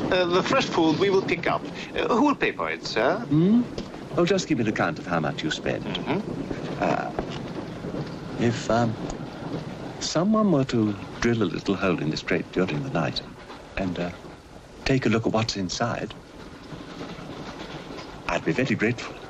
The fresh food we will pick up. Who will pay for it, sir? Oh, just give me an account of how much you spent. If someone were to drill a little hole in this crate during the night and take a look at what's inside, I'd be very grateful.